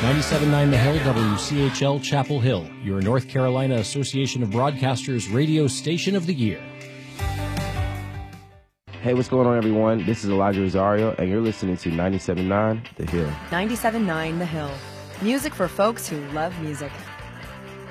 97.9 The Hill, WCHL Chapel Hill, your North Carolina Association of Broadcasters radio station of the year. Hey, what's going on, everyone? This is Elijah Rosario, and you're listening to 97.9 The Hill. 97.9 The Hill. Music for folks who love music.